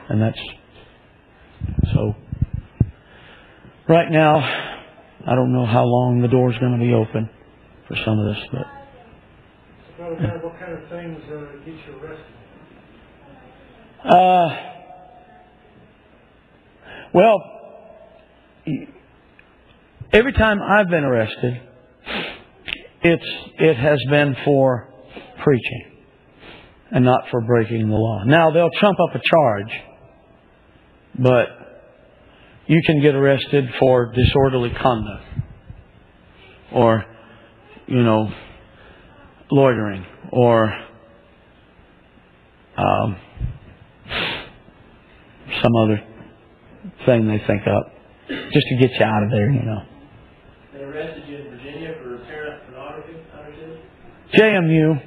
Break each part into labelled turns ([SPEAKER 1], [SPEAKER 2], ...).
[SPEAKER 1] And that's so. Right now, I don't know how long the door's going to be open for some of this, but.
[SPEAKER 2] What kind of things get you arrested?
[SPEAKER 1] Well, every time I've been arrested, it has been for preaching and not for breaking the law. Now, they'll trump up a charge, but you can get arrested for disorderly conduct or, loitering or some other thing they think up just to get you out of there,
[SPEAKER 3] They arrested you in Virginia for apparent pornography,
[SPEAKER 1] JMU,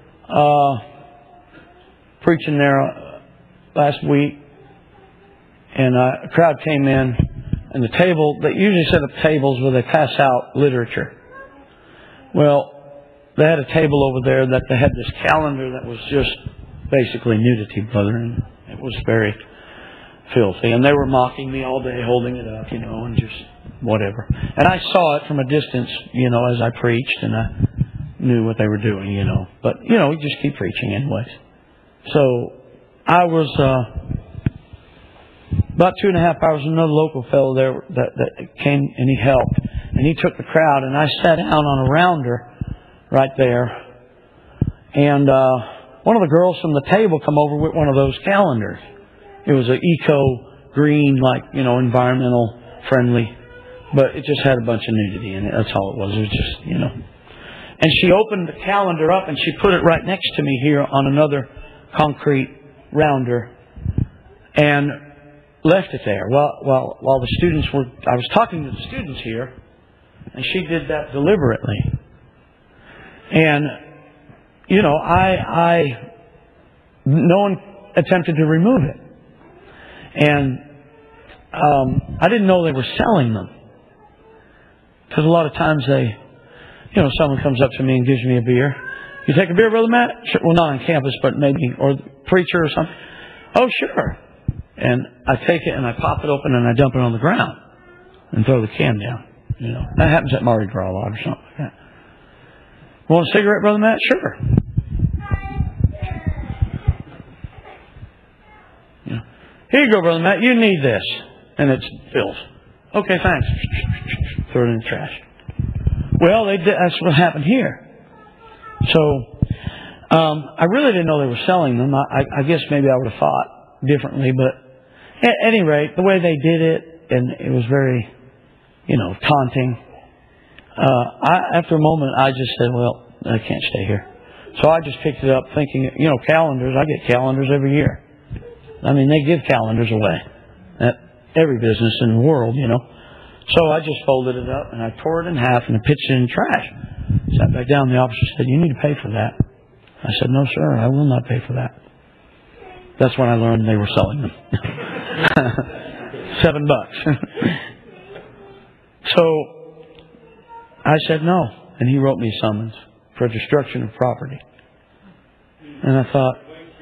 [SPEAKER 1] preaching there last week, and a crowd came in, and the table, they usually set up tables where they pass out literature. Well, they had a table over there that they had this calendar that was just basically nudity, brother, and it was very filthy. And they were mocking me all day, holding it up, and just whatever. And I saw it from a distance, as I preached, and I knew what they were doing, But, we just keep preaching anyways. So, I was, about 2.5 hours, another local fellow there that came and he helped. And he took the crowd, and I sat down on a rounder right there. And one of the girls from the table come over with one of those calendars. It was an eco-green, environmental friendly. But it just had a bunch of nudity in it. That's all it was. It was just, And she opened the calendar up and she put it right next to me here on another concrete rounder. And left it there. While the students were... I was talking to the students here. And she did that deliberately. And, no one attempted to remove it. And I didn't know they were selling them. Because a lot of times someone comes up to me and gives me a beer. You take a beer, Brother Matt? Sure. Well, not on campus, but maybe, or preacher or something. Oh, sure. And I take it and I pop it open and I dump it on the ground and throw the can down. That happens at Mardi Gras a lot or something like that. Want a cigarette, Brother Matt? Sure. Here you go, Brother Matt. You need this. And it's filled. Okay, thanks. Throw it in the trash. Well, that's what happened here. So, I really didn't know they were selling them. I guess maybe I would have thought differently. But at any rate, the way they did it, and it was very, taunting. After a moment, I just said, well, I can't stay here. So I just picked it up thinking, calendars. I get calendars every year. I mean, they give calendars away at every business in the world, So I just folded it up and I tore it in half and I pitched it in the trash. Sat back down. The officer said, you need to pay for that. I said, no, sir, I will not pay for that. That's when I learned they were selling them. $7. So I said no. And he wrote me a summons for destruction of property. And I thought,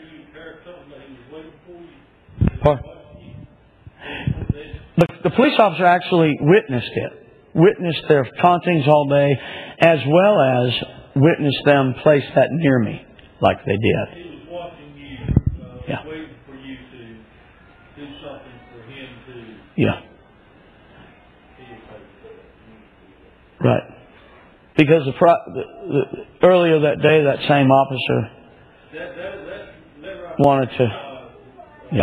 [SPEAKER 1] the police officer actually witnessed it. Witnessed their tauntings all day, as well as witnessed them place that near me, like they did.
[SPEAKER 3] He was watching you, waiting for you to do something for him to...
[SPEAKER 1] Yeah. Right. Because earlier that day, that same officer wanted to... Yeah.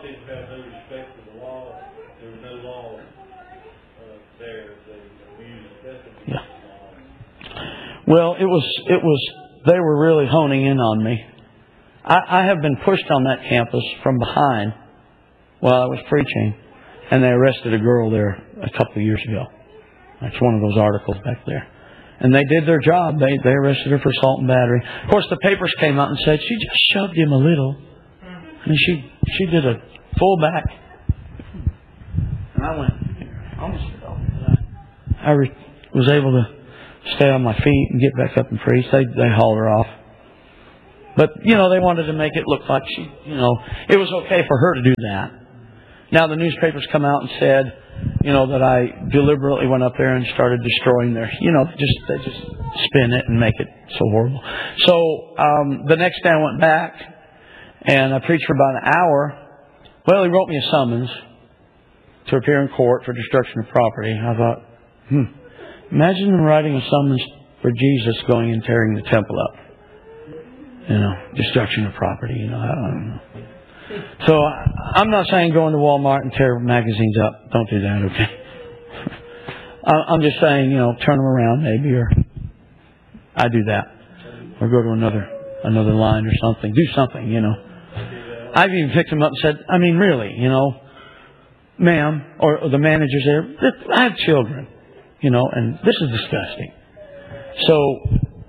[SPEAKER 1] Well, it was, they were really honing in on me. I have been pushed on that campus from behind while I was preaching, and they arrested a girl there a couple of years ago. That's one of those articles back there. And they did their job. They arrested her for assault and battery. Of course, the papers came out and said she just shoved him a little. I mean, she did a full back. And I went, almost fell. I was able to stay on my feet and get back up and preach. They hauled her off. But, they wanted to make it look like it was okay for her to do that. Now the newspapers come out and said, that I deliberately went up there and started destroying their, they just spin it and make it so horrible. So, the next day I went back and I preached for about an hour. Well, he wrote me a summons to appear in court for destruction of property. I thought, imagine him writing a summons for Jesus going and tearing the temple up. Destruction of property, I don't know. So I'm not saying go into Walmart and tear magazines up. Don't do that, okay? I'm just saying, turn them around maybe, or I do that. Or go to another line or something. Do something, I've even picked them up and said, I mean, really, ma'am, or the managers there, I have children, and this is disgusting. So,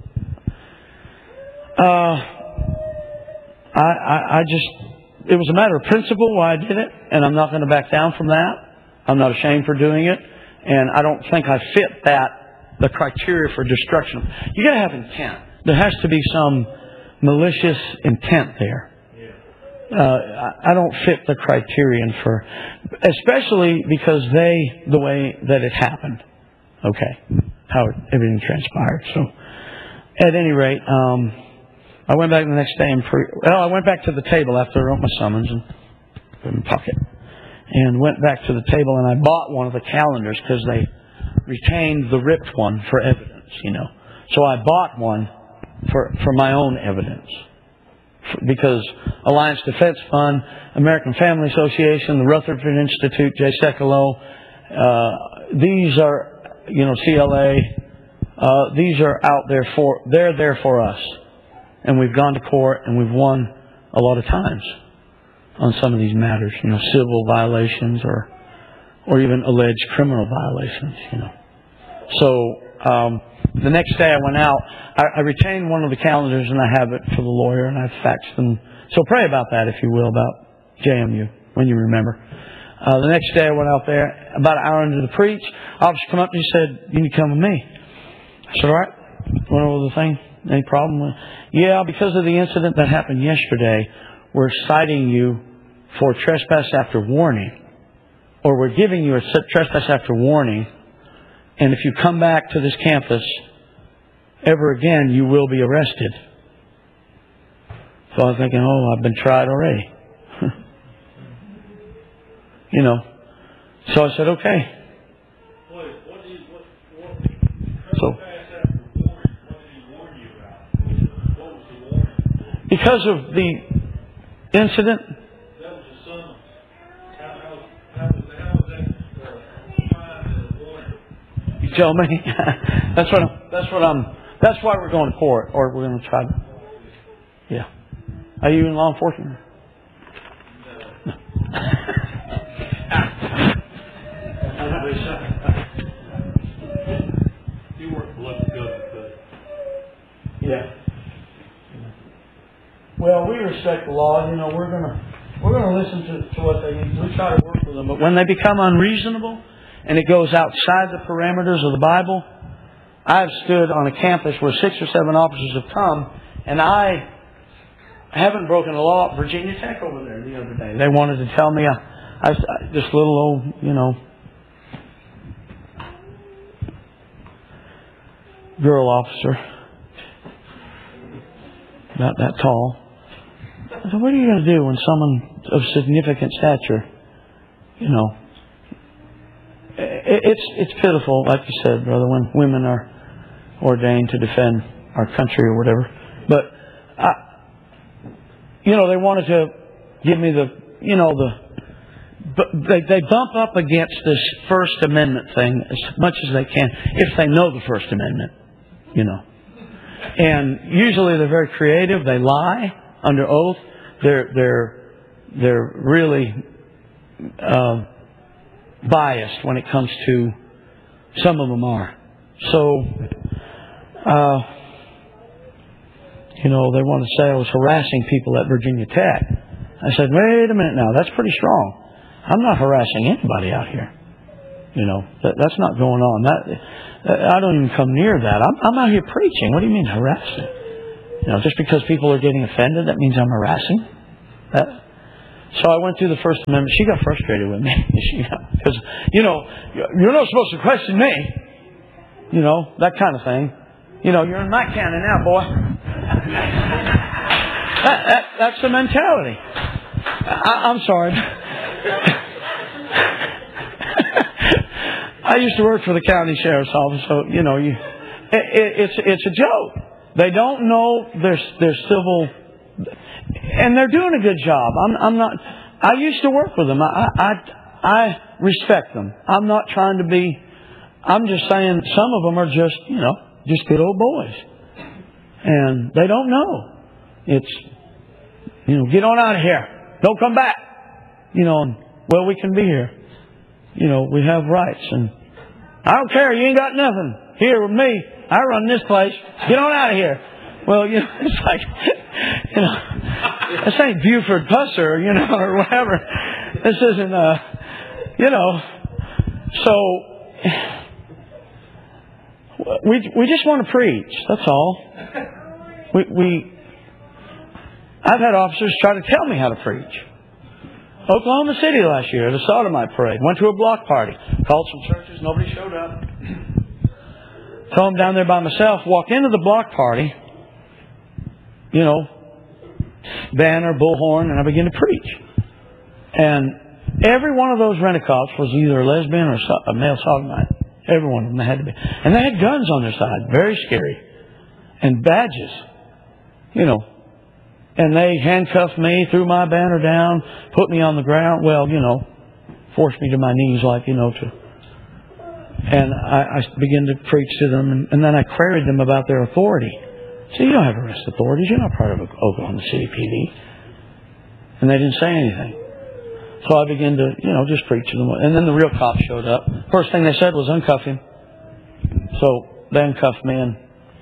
[SPEAKER 1] I just, it was a matter of principle why I did it, and I'm not going to back down from that. I'm not ashamed for doing it, and I don't think I fit the criteria for destruction. You got to have intent. There has to be some malicious intent there. I don't fit the criterion for, especially because the way that it happened. Okay, how everything transpired. So, at any rate, I went back the next day and I went back to the table after I wrote my summons and put it in my pocket, and went back to the table and I bought one of the calendars because they retained the ripped one for evidence, So I bought one for my own evidence. Because Alliance Defense Fund, American Family Association, the Rutherford Institute, J. Sekulow, these are, CLA, these are out there they're there for us. And we've gone to court and we've won a lot of times on some of these matters, civil violations or even alleged criminal violations, So, the next day I went out, I retained one of the calendars and I have it for the lawyer and I've faxed them. So pray about that, if you will, about JMU, when you remember. The next day I went out there, about an hour into the preach, officer come up and he said, you need to come with me. I said, all right. Went over the thing. Any problem? Yeah, because of the incident that happened yesterday, we're citing you for trespass after warning. Or we're giving you a trespass after warning. And if you come back to this campus ever again, you will be arrested. So I was thinking, I've been tried already. So I said, okay. So, because of the incident, you tell me. That's why we're going to court, or we're going to try to. Yeah. Are you in law enforcement? No.
[SPEAKER 3] You work for local government,
[SPEAKER 1] yeah. Well, we respect the law. We're gonna listen to what they need. We try to work with them, but when they become unreasonable and it goes outside the parameters of the Bible, I've stood on a campus where 6 or 7 officers have come, and I haven't broken a law at Virginia Tech over there the other day. They wanted to tell me this little old, girl officer, not that tall. I said, what are you going to do when someone of significant stature, it's pitiful, like you said, brother, when women are ordained to defend our country or whatever. But, they wanted to give me they bump up against this First Amendment thing as much as they can, if they know the First Amendment, And usually they're very creative. They lie under oath. They're really biased when it comes to, some of them are. So, they want to say I was harassing people at Virginia Tech. I said, wait a minute now, that's pretty strong. I'm not harassing anybody out here. That's not going on. I don't even come near that. I'm out here preaching. What do you mean harassing? Just because people are getting offended, that means I'm harassing. So I went through the First Amendment. She got frustrated with me. Because, you're not supposed to question me. That kind of thing. You're in my canon now, boy. That's the mentality. I'm sorry. I used to work for the county sheriff's office, so, it's a joke. They don't know their civil... And they're doing a good job. I'm not. I used to work with them. I respect them. I'm not trying to be. I'm just saying some of them are just good old boys, and they don't know. It's get on out of here. Don't come back. Well, we can be here. We have rights, and I don't care. You ain't got nothing here with me. I run this place. Get on out of here. Well, it's like, this ain't Buford Pusser, or whatever. This isn't, So, we just want to preach. That's all. I've had officers try to tell me how to preach. Oklahoma City last year, the Sodomite Parade. Went to a block party. Called some churches. Nobody showed up. So I'm down there by myself. Walk into the block party. Banner, bullhorn, and I begin to preach. And every one of those rent-a-cops was either a lesbian or a male sodomite. Every one of them had to be. And they had guns on their side. Very scary. And badges. And they handcuffed me, threw my banner down, put me on the ground. Well, forced me to my knees And I began to preach to them. And then I queried them about their authority. So you don't have arrest authorities. You're not part of Oklahoma City PD. And they didn't say anything. So I began to, just preach to them. And then the real cops showed up. First thing they said was uncuff him. So they uncuffed me and,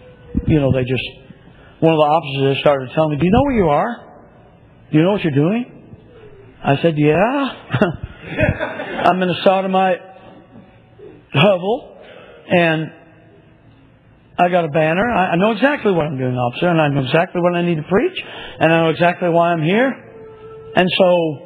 [SPEAKER 1] one of the officers started telling me, do you know where you are? Do you know what you're doing? I said, yeah. I'm in a sodomite hovel and I got a banner. I know exactly what I'm doing, officer, and I know exactly what I need to preach, and I know exactly why I'm here. And so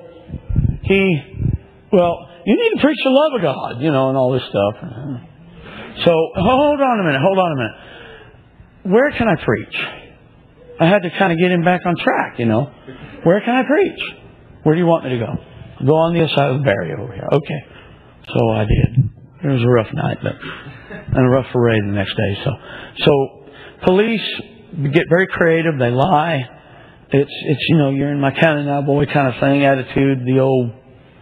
[SPEAKER 1] you need to preach the love of God, and all this stuff. So hold on a minute. Where can I preach? I had to kind of get him back on track, Where can I preach? Where do you want me to go? Go on the other side of the barrier over here. Okay. So I did. It was a rough night, and a rough parade the next day. So police get very creative. They lie. It's you're in my county now, boy, kind of thing, attitude, the old,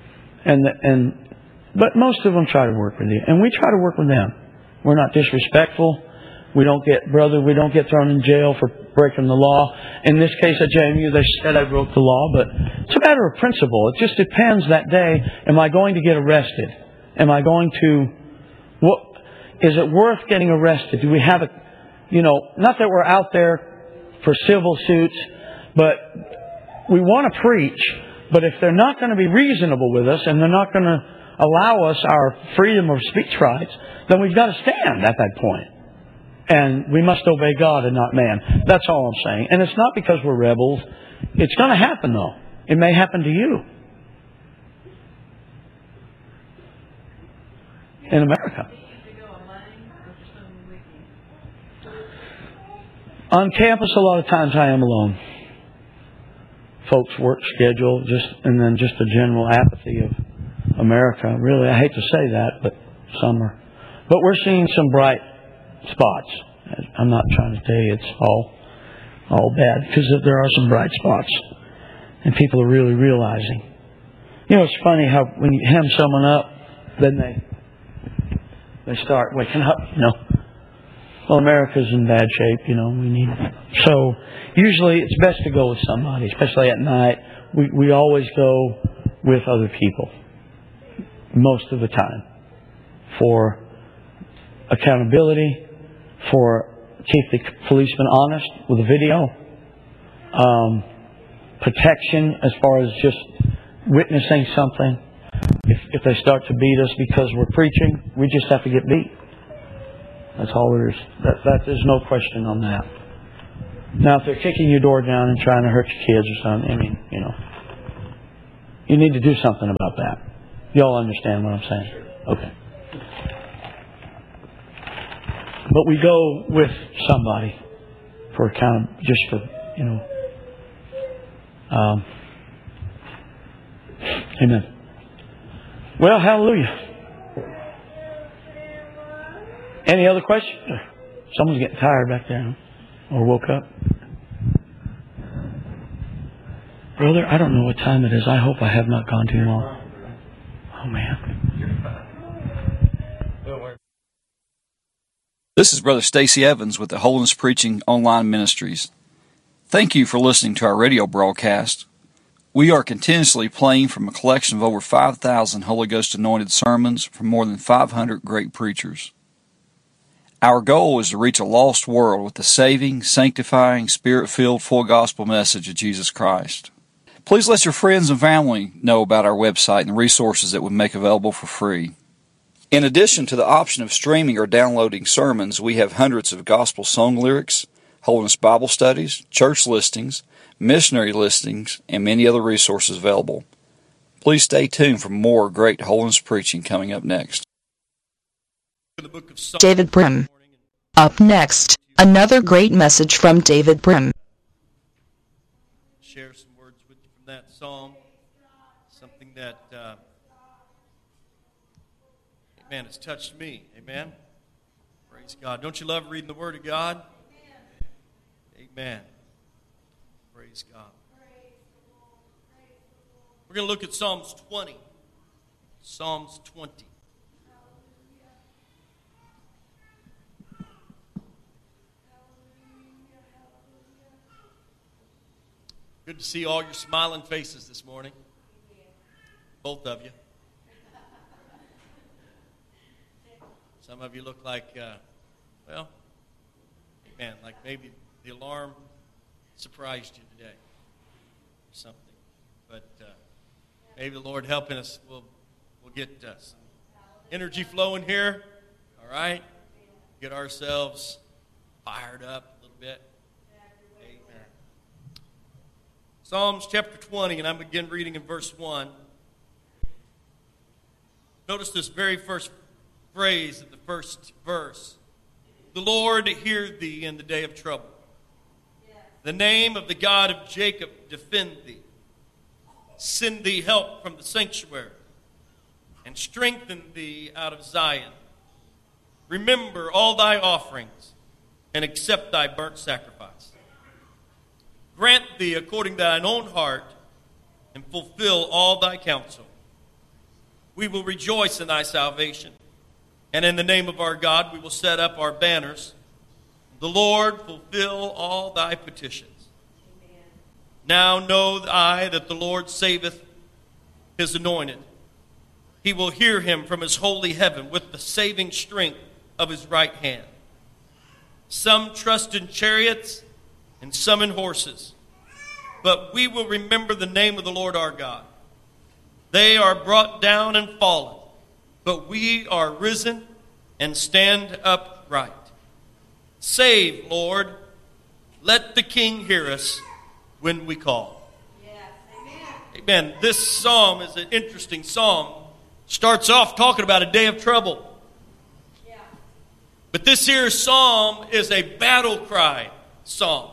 [SPEAKER 1] but most of them try to work with you, and we try to work with them. We're not disrespectful. We don't get thrown in jail for breaking the law. In this case at JMU, they said I broke the law, but it's a matter of principle. It just depends that day. Am I going to get arrested? Am I going to, is it worth getting arrested? Do we have not that we're out there for civil suits, but we want to preach, but if they're not going to be reasonable with us and they're not going to allow us our freedom of speech rights, then we've got to stand at that point. And we must obey God and not man. That's all I'm saying. And it's not because we're rebels. It's going to happen, though. It may happen to you. In America. On campus, a lot of times I am alone. Folks' work schedule, and then just the general apathy of America. Really, I hate to say that, but some are. But we're seeing some bright spots. I'm not trying to tell you it's all bad, because there are some bright spots, and people are really realizing. It's funny how when you hem someone up, then they start waking up. Well, America's in bad shape. We need. So usually it's best to go with somebody, especially at night. We always go with other people most of the time for accountability, for keep the policeman honest with a video, protection as far as just witnessing something. If they start to beat us because we're preaching, we just have to get beat. That's all there is. There's no question on that. Now, if they're kicking your door down and trying to hurt your kids or something, I mean, you need to do something about that. Y'all understand what I'm saying? Okay. But we go with somebody for kind of, just for, amen. Well, hallelujah. Any other questions? Someone's getting tired back there, huh? Or woke up. Brother, I don't know what time it is. I hope I have not gone too long. Oh, man.
[SPEAKER 4] This is Brother Stacy Evans with the Holiness Preaching Online Ministries. Thank you for listening to our radio broadcast. We are continuously playing from a collection of over 5,000 Holy Ghost anointed sermons from more than 500 great preachers. Our goal is to reach a lost world with the saving, sanctifying, Spirit-filled, full gospel message of Jesus Christ. Please let your friends and family know about our website and the resources that we make available for free. In addition to the option of streaming or downloading sermons, we have hundreds of gospel song lyrics, Holiness Bible studies, church listings, missionary listings, and many other resources available. Please stay tuned for more great holiness preaching coming up next.
[SPEAKER 5] David Brim. Up next, another great message from David Brim.
[SPEAKER 3] Share some words with you from that psalm. Something that, amen, it's touched me. Amen. Praise God. Don't you love reading the Word of God? Amen. Praise God. We're going to look at Psalms 20. Psalms 20. Good to see all your smiling faces this morning. Both of you. Some of you look like, amen, like maybe the alarm surprised you today or something. But maybe the Lord helping us, we'll get some energy flowing here, all right? Get ourselves fired up a little bit. Amen. Psalms chapter 20, and I'm begin reading in verse 1. Notice this very first phrase of the first verse. The Lord hear thee in the day of trouble. The name of the God of Jacob defend thee. Send thee help from the sanctuary, and strengthen thee out of Zion. Remember all thy offerings, and accept thy burnt sacrifice. Grant thee according to thine own heart, and fulfill all thy counsel. We will rejoice in thy salvation, and in the name of our God we will set up our banners. The Lord fulfill all thy petitions. Amen. Now know I that the Lord saveth his anointed. He will hear him from his holy heaven with the saving strength of his right hand. Some trust in chariots and some in horses, but we will remember the name of the Lord our God. They are brought down and fallen, but we are risen and stand upright. Save, Lord. Let the King hear us when we call. Yes, amen. Amen. This psalm is an interesting psalm. Starts off talking about a day of trouble. Yeah. But this here psalm is a battle cry psalm.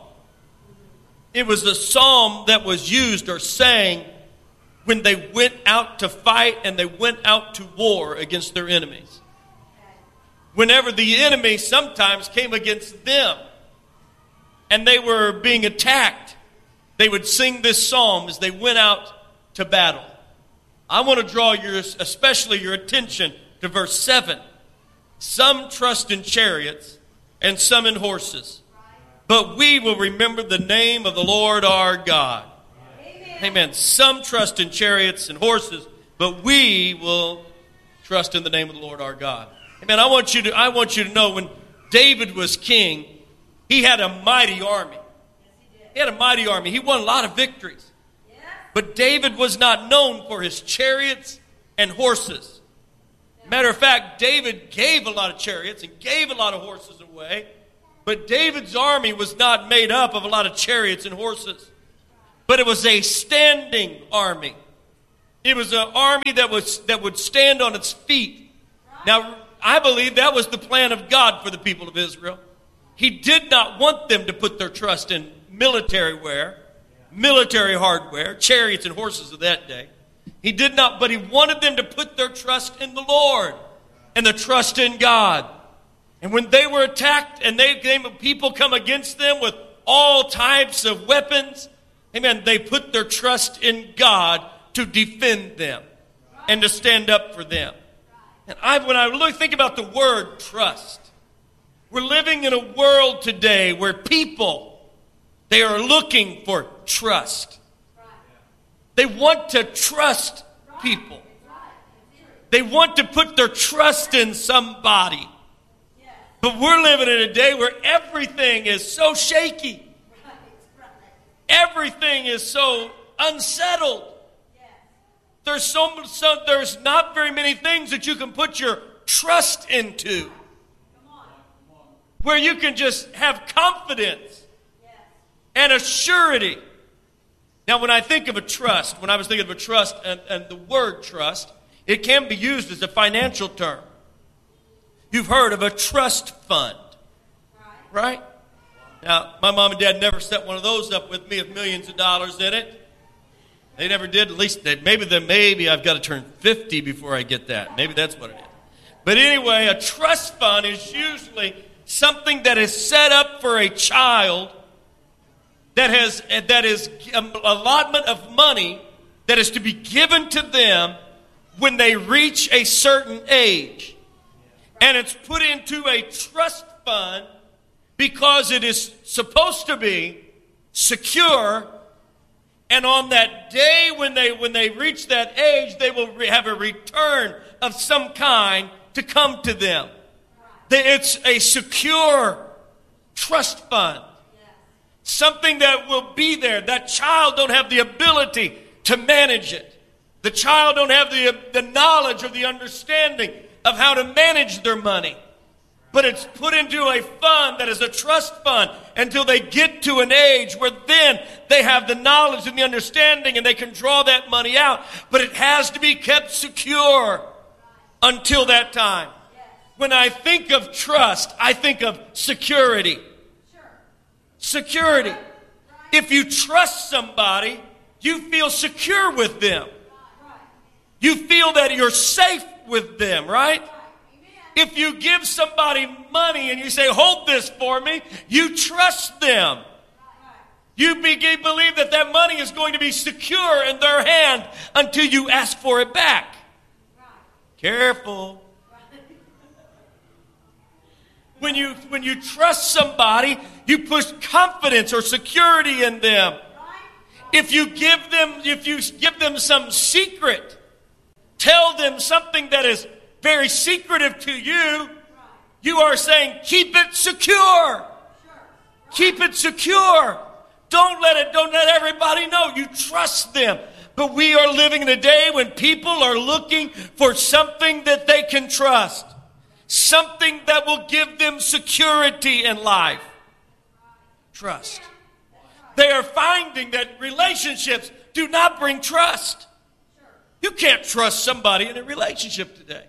[SPEAKER 3] It was the psalm that was used or sang when they went out to fight and they went out to war against their enemies. Whenever the enemy sometimes came against them and they were being attacked, they would sing this psalm as they went out to battle. I want to draw especially your attention to verse 7. Some trust in chariots and some in horses, but we will remember the name of the Lord our God. Amen. Amen. Some trust in chariots and horses, but we will trust in the name of the Lord our God. Amen. I want you to know when David was king, he had a mighty army. He had a mighty army. He won a lot of victories. But David was not known for his chariots and horses. Matter of fact, David gave a lot of chariots and gave a lot of horses away But David's army was not made up of a lot of chariots and horses. But it was a standing army. It was an army that would stand on its feet. Now, I believe that was the plan of God for the people of Israel. He did not want them to put their trust in military hardware, chariots and horses of that day. He did not, but he wanted them to put their trust in the Lord and the trust in God. And when they were attacked and people come against them with all types of weapons, amen, they put their trust in God to defend them and to stand up for them. And when I think about the word trust, we're living in a world today where people, they are looking for trust. They want to trust people. They want to put their trust in somebody. But we're living in a day where everything is so shaky. Everything is so unsettled. There's not very many things that you can put your trust into, where you can just have confidence and a surety. Now, when I think of a trust, when I was thinking of a trust and the word trust, it can be used as a financial term. You've heard of a trust fund, right? Now, my mom and dad never set one of those up with me with millions of dollars in it. They never did. At least maybe I've got to turn 50 before I get that. Maybe that's what it is. But anyway, a trust fund is usually something that is set up for a child that is an allotment of money that is to be given to them when they reach a certain age. And it's put into a trust fund because it is supposed to be secure. And on that day when they reach that age, they will have a return of some kind to come to them. It's a secure trust fund. Something that will be there. That child don't have the ability to manage it. The child don't have the knowledge or the understanding of how to manage their money. But it's put into a fund that is a trust fund until they get to an age where then they have the knowledge and the understanding and they can draw that money out. But it has to be kept secure until that time. When I think of trust, I think of security. Security. If you trust somebody, you feel secure with them. You feel that you're safe with them, right? If you give somebody money and you say, hold this for me, you trust them. You believe that that money is going to be secure in their hand until you ask for it back. Careful. When you trust somebody, you put confidence or security in them. If you give them some secret, tell them something that is very secretive to you, you are saying, keep it secure. Keep it secure. Don't let everybody know. You trust them. But we are living in a day when people are looking for something that they can trust. Something that will give them security in life. Trust. They are finding that relationships do not bring trust. You can't trust somebody in a relationship today.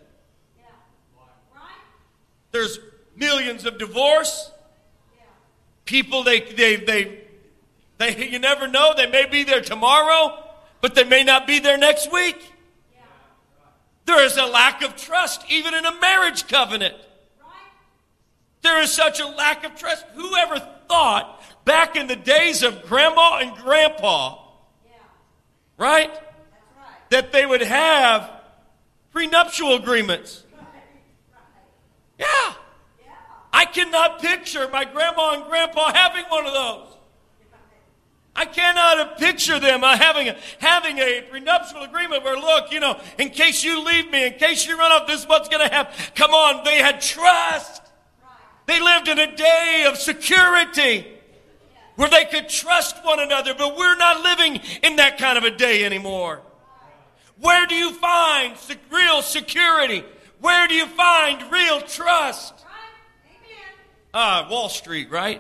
[SPEAKER 3] There's millions of divorce. People, you never know. They may be there tomorrow, but they may not be there next week. There is a lack of trust, even in a marriage covenant. There is such a lack of trust. Whoever thought back in the days of Grandma and Grandpa, right, that they would have prenuptial agreements? Yeah. I cannot picture my Grandma and Grandpa having one of those. I cannot picture them having a prenuptial agreement where, look, in case you leave me, in case you run off, this is what's going to happen. Come on, they had trust. They lived in a day of security where they could trust one another, but we're not living in that kind of a day anymore. Where do you find real security? Where do you find real trust? Wall Street, right?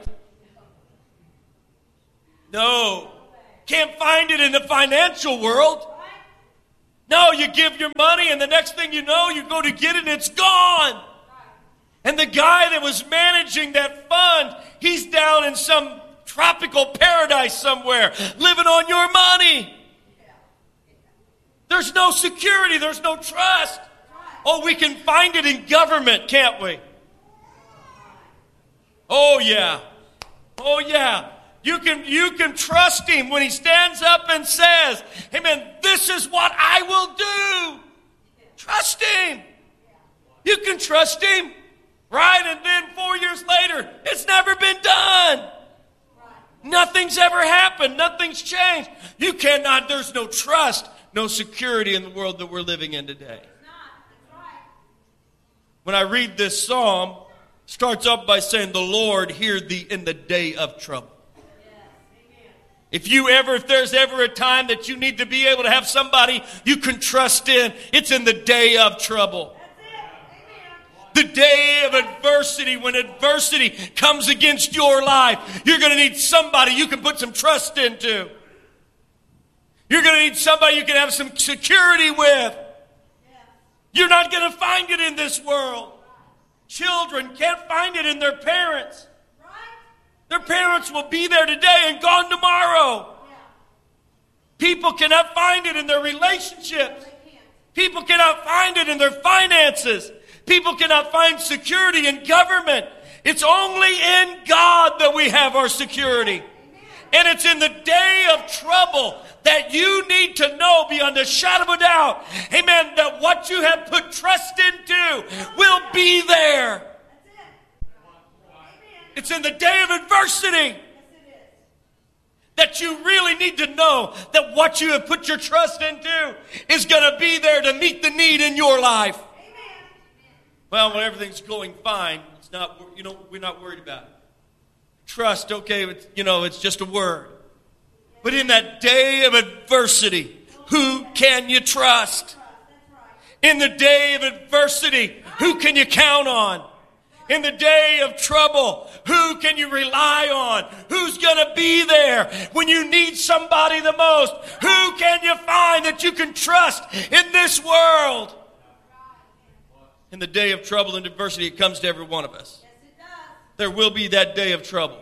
[SPEAKER 3] No. Can't find it in the financial world. No, you give your money and the next thing you know, you go to get it and it's gone. And the guy that was managing that fund, he's down in some tropical paradise somewhere, living on your money. There's no security. There's no trust. Oh, we can find it in government, can't we? Oh, yeah. Oh, yeah. You can trust him when he stands up and says, amen, this is what I will do. Trust him. You can trust him. Right? And then 4 years later, it's never been done. Nothing's ever happened. Nothing's changed. You cannot, there's no trust, no security in the world that we're living in today. When I read this psalm, it starts up by saying, the Lord hear thee in the day of trouble. If there's ever a time that you need to be able to have somebody you can trust in, it's in the day of trouble. The day of adversity, when adversity comes against your life, you're going to need somebody you can put some trust into. You're going to need somebody you can have some security with. You're not going to find it in this world. Children can't find it in their parents. Their parents will be there today and gone tomorrow. People cannot find it in their relationships. People cannot find it in their finances. People cannot find security in government. It's only in God that we have our security. And it's in the day of trouble that you need to know beyond a shadow of a doubt, amen, that what you have put trust into will be there. It's in the day of adversity that you really need to know that what you have put your trust into is going to be there to meet the need in your life. Well, when everything's going fine, it's not, we're not worried about it. Trust, okay, it's just a word. But in that day of adversity, who can you trust? In the day of adversity, who can you count on? In the day of trouble, who can you rely on? Who's going to be there when you need somebody the most? Who can you find that you can trust in this world? In the day of trouble and adversity, it comes to every one of us. There will be that day of trouble.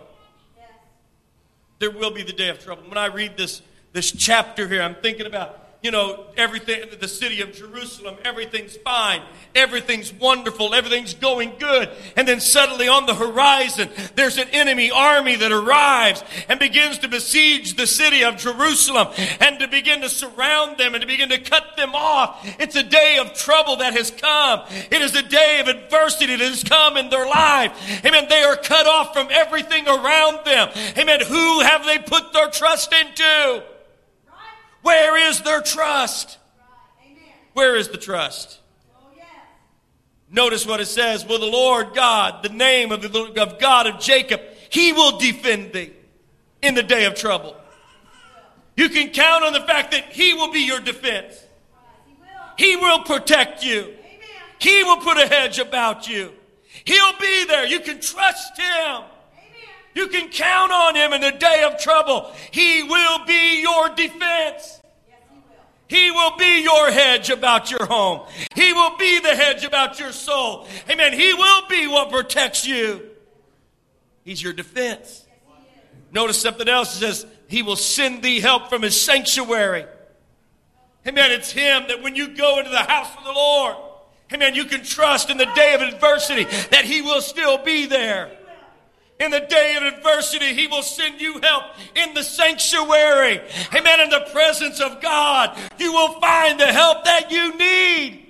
[SPEAKER 3] There will be the day of trouble. When I read this chapter here, I'm thinking about, everything, the city of Jerusalem, everything's fine. Everything's wonderful. Everything's going good. And then suddenly on the horizon, there's an enemy army that arrives and begins to besiege the city of Jerusalem and to begin to surround them and to begin to cut them off. It's a day of trouble that has come. It is a day of adversity that has come in their life. Amen. They are cut off from everything around them. Amen. Who have they put their trust into? Where is their trust? Where is the trust? Notice what it says. Well, the Lord God, the name of God of Jacob, He will defend thee in the day of trouble. You can count on the fact that He will be your defense. He will protect you. He will put a hedge about you. He'll be there. You can trust Him. You can count on Him in the day of trouble. He will be your defense. He will be your hedge about your home. He will be the hedge about your soul. Amen. He will be what protects you. He's your defense. Notice something else. It says, He will send thee help from His sanctuary. Amen. It's Him that when you go into the house of the Lord, amen, you can trust in the day of adversity that He will still be there. In the day of adversity, He will send you help in the sanctuary. Amen. In the presence of God, you will find the help that you need.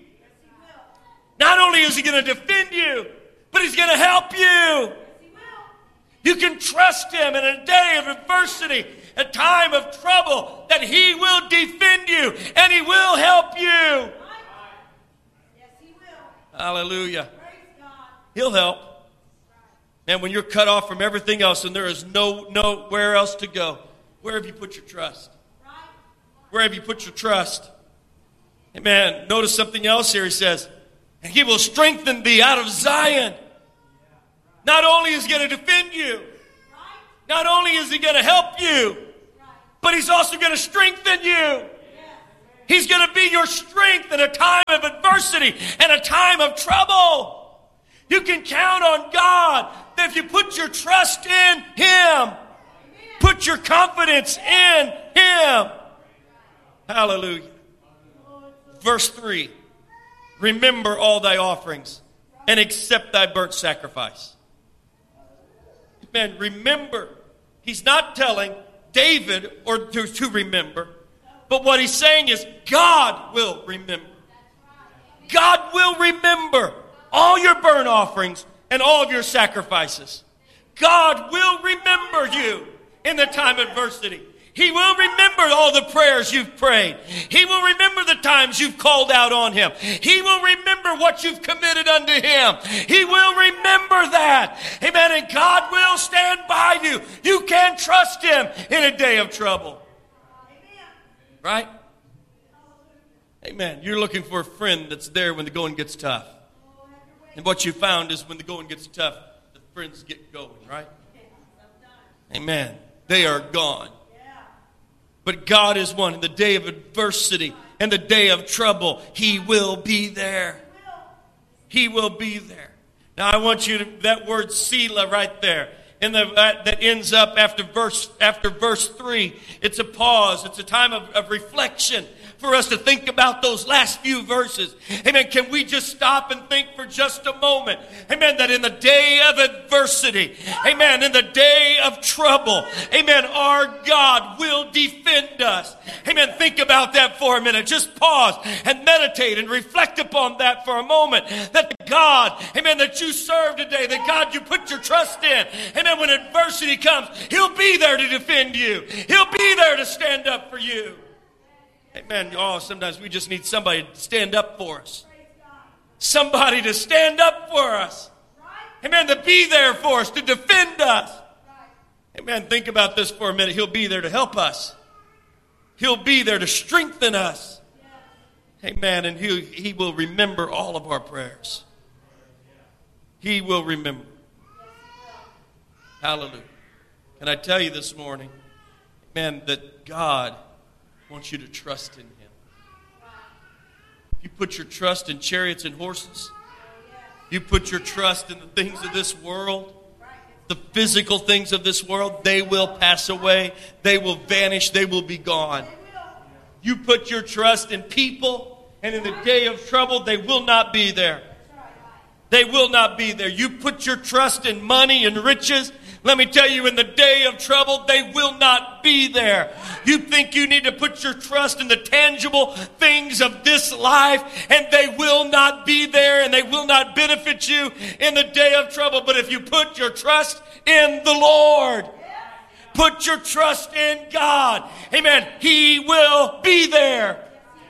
[SPEAKER 3] Not only is He going to defend you, but He's going to help you. You can trust Him in a day of adversity, a time of trouble, that He will defend you and He will help you. Hallelujah. He'll help. Man, when you're cut off from everything else and there is nowhere else to go, where have you put your trust? Where have you put your trust? Amen. Notice something else here. He says, and He will strengthen thee out of Zion. Not only is he going to defend you, not only is he going to help you, but he's also going to strengthen you. He's going to be your strength in a time of adversity and a time of trouble. You can count on God that if you put your trust in Him, put your confidence in Him. Hallelujah. Verse 3. Remember all thy offerings and accept thy burnt sacrifice. Man, remember. He's not telling David or to remember. But what he's saying is God will remember. God will remember all your burnt offerings and all of your sacrifices. God will remember you in the time of adversity. He will remember all the prayers you've prayed. He will remember the times you've called out on Him. He will remember what you've committed unto Him. He will remember that. Amen. And God will stand by you. You can trust Him in a day of trouble. Right? Amen. You're looking for a friend that's there when the going gets tough. And what you found is when the going gets tough, the friends get going, right? Amen. They are gone. But God is one. In the day of adversity and the day of trouble, He will be there. He will be there. Now I want you to, that word Selah right there, and that ends up after verse 3. It's a pause. It's a time of reflection for us to think about those last few verses. Amen. Can we just stop and think for just a moment? Amen. That in the day of adversity, amen, in the day of trouble, amen, our God will defend us. Amen. Think about that for a minute. Just pause and meditate and reflect upon that for a moment. That the God, amen, that you serve today, the God you put your trust in, amen, when adversity comes, He'll be there to defend you. He'll be there to stand up for you. Amen. Oh, sometimes we just need somebody to stand up for us. Somebody to stand up for us. Amen. To be there for us, to defend us. Amen. Think about this for a minute. He'll be there to help us. He'll be there to strengthen us. Amen. And He will remember all of our prayers. He will remember. Hallelujah. Can I tell you this morning, man, that God wants you to trust in Him. If you put your trust in chariots and horses, you put your trust in the things of this world, the physical things of this world, they will pass away, they will vanish, they will be gone. You put your trust in people, and in the day of trouble, they will not be there. They will not be there. You put your trust in money and riches, let me tell you, in the day of trouble, they will not be there. You think you need to put your trust in the tangible things of this life, and they will not be there, and they will not benefit you in the day of trouble. But if you put your trust in the Lord, put your trust in God, amen, He will be there.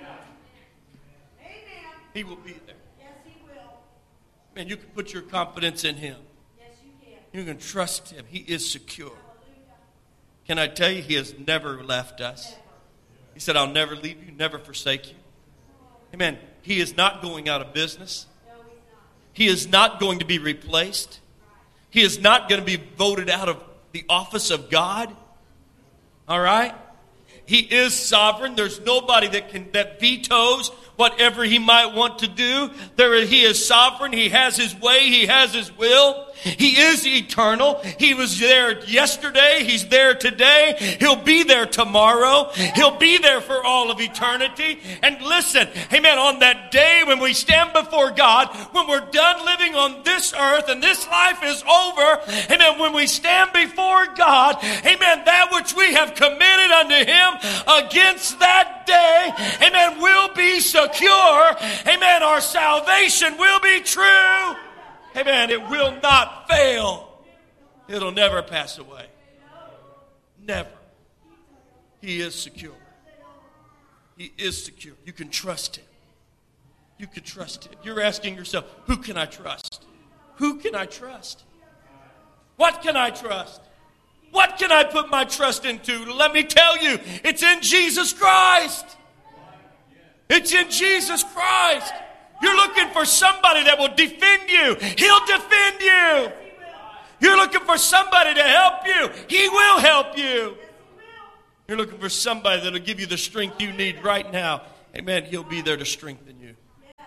[SPEAKER 3] He will be there. Man, you can put your confidence in Him. You can trust Him. He is secure. Can I tell you, He has never left us. He said, I'll never leave you, never forsake you. Amen. He is not going out of business. He is not going to be replaced. He is not going to be voted out of the office of God. All right? He is sovereign. There's nobody that vetoes whatever He might want to do. He is sovereign. He has His way. He has His will. He is eternal. He was there yesterday. He's there today. He'll be there tomorrow. He'll be there for all of eternity. And listen, amen, on that day when we stand before God, when we're done living on this earth and this life is over, amen, when we stand before God, amen, that which we have committed unto Him against that day, amen, will be secure. Amen, our salvation will be true. Amen. It will not fail. It'll never pass away. Never. He is secure. He is secure. You can trust Him. You can trust Him. You're asking yourself, who can I trust? Who can I trust? What can I trust? What can I put my trust into? Let me tell you, it's in Jesus Christ. It's in Jesus Christ. You're looking for somebody that will defend you. He'll defend you. You're looking for somebody to help you. He will help you. You're looking for somebody that will give you the strength you need right now. Amen. He'll be there to strengthen you.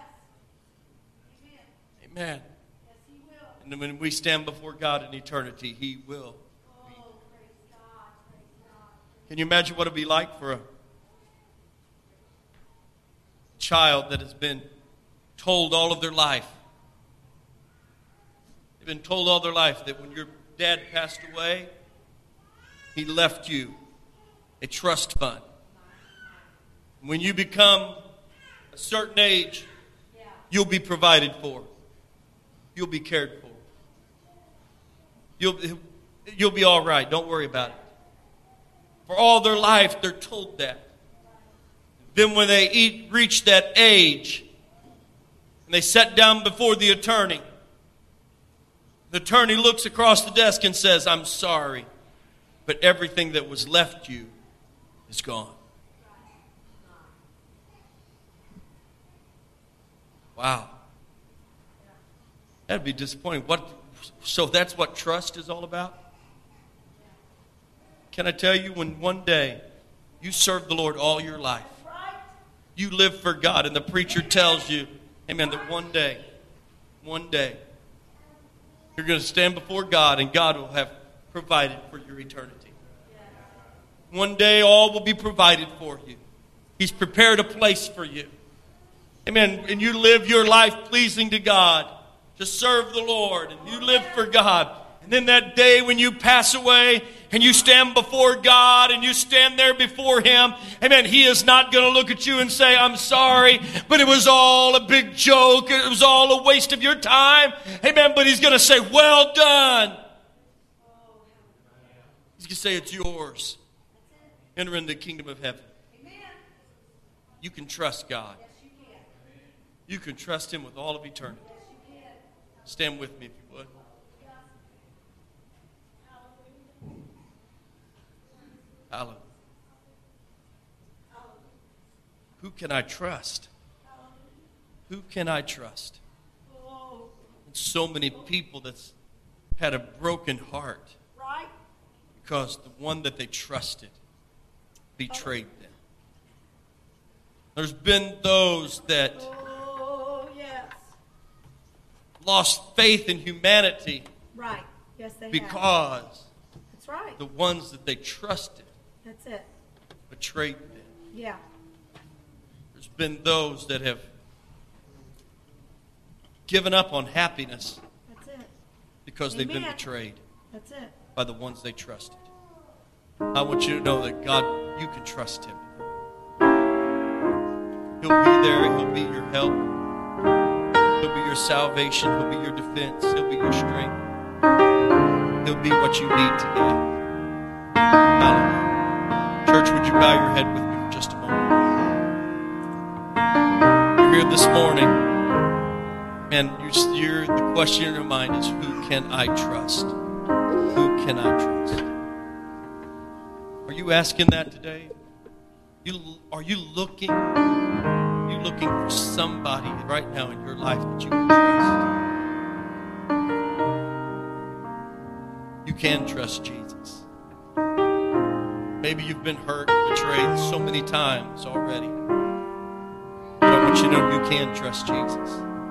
[SPEAKER 3] Amen. And then when we stand before God in eternity, He will. Can you imagine what it would be like for a child that has been told all of their life? They've been told all their life that when your dad passed away, he left you a trust fund. When you become a certain age, you'll be provided for. You'll be cared for. You'll be all right. Don't worry about it. For all their life, they're told that. Then when they reach that age, and they sit down before the attorney looks across the desk and says, I'm sorry, but everything that was left you is gone. Wow. That'd be disappointing. So that's what trust is all about? Can I tell you, when one day you serve the Lord all your life, you live for God, and the preacher tells you, amen, that one day, you're going to stand before God, and God will have provided for your eternity. One day, all will be provided for you. He's prepared a place for you. Amen. And you live your life pleasing to God, to serve the Lord, and you live for God. And then that day when you pass away and you stand before God and you stand there before Him, amen, He is not going to look at you and say, I'm sorry, but it was all a big joke. It was all a waste of your time. Amen. But He's going to say, well done. He's going to say, it's yours. Enter into the kingdom of heaven. You can trust God. You can trust Him with all of eternity. Stand with me if you would. Hallelujah. Who can I trust? Who can I trust? So many people that's had a broken heart because the one that they trusted betrayed them. There's been those that lost faith in humanity.
[SPEAKER 6] Right. Yes, they
[SPEAKER 3] because
[SPEAKER 6] have. That's right.
[SPEAKER 3] The ones that they trusted
[SPEAKER 6] That's it.
[SPEAKER 3] betrayed them.
[SPEAKER 6] Yeah.
[SPEAKER 3] There's been those that have given up on happiness.
[SPEAKER 6] That's it.
[SPEAKER 3] Because they've been betrayed.
[SPEAKER 6] That's it.
[SPEAKER 3] By the ones they trusted. I want you to know that God, you can trust Him. He'll be there. He'll be your help. He'll be your salvation. He'll be your defense. He'll be your strength. He'll be what you need today. Hallelujah. Church, would you bow your head with me for just a moment? You're here this morning, and the question in your mind is, who can I trust? Who can I trust? Are you asking that today? Are you looking for somebody right now in your life that you can trust? You can trust Jesus. Maybe you've been hurt and betrayed so many times already. But I want you to know you can trust Jesus.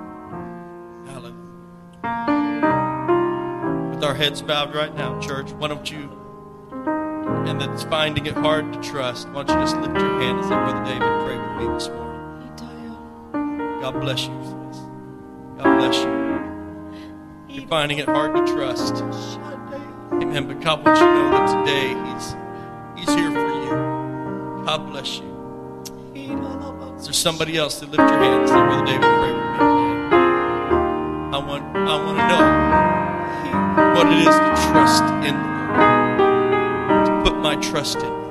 [SPEAKER 3] Hallelujah. With our heads bowed right now, church, why don't you, and that's finding it hard to trust, why don't you just lift your hand and say, Brother David, pray with me this morning. God bless you. God bless you. You're finding it hard to trust. Amen. But God wants you to know that today He's here for you. God bless you. Is there somebody else that lift your hand and say, Brother David, pray with me today? I want to know what it is to trust in the Lord. To put my trust in Him.